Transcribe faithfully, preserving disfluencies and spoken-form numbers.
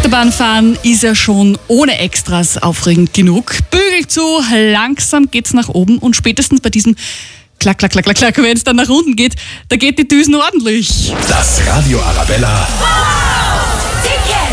Achterbahnfahren ist ja schon ohne Extras aufregend genug. Bügel zu, langsam geht's nach oben und spätestens bei diesem Klack, klack, klack, klack, klack, wenn es dann nach unten geht, da geht die Düsen ordentlich. Das Radio Arabella